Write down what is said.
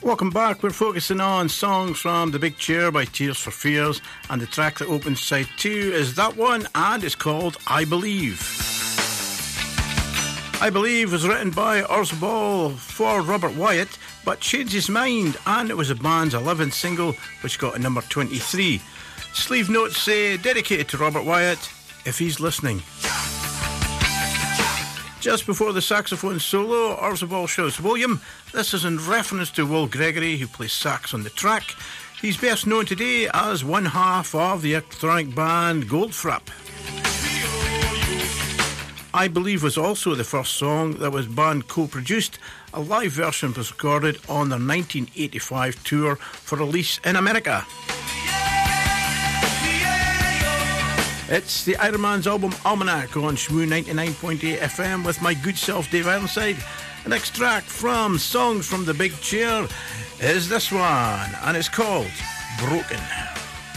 Welcome back. We're focusing on songs from The Big Chair by Tears for Fears, and the track that opens side 2 is that one, and it's called I Believe. I Believe was written by Urs Ball for Robert Wyatt, but changed his mind, and it was the band's 11th single, which got a number 23. Sleeve notes say, dedicated to Robert Wyatt, if he's listening. Just before the saxophone solo, Urs Ball shouts, William, this is in reference to Will Gregory, who plays sax on the track. He's best known today as one half of the electronic band Goldfrapp. I Believe was also the first song that was band co-produced. A live version was recorded on their 1985 tour for release in America. It's the Ironman's album Almanac on Shmoo 99.8 FM with my good self Dave Ironside. The next track from Songs from the Big Chair is this one, and it's called Broken.